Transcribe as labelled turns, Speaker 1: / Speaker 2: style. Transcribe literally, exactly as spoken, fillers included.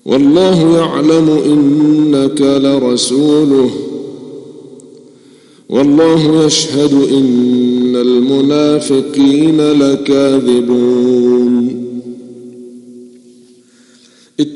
Speaker 1: والله يعلم إنك لرسوله والله يشهد إن المنافقين لكاذبون.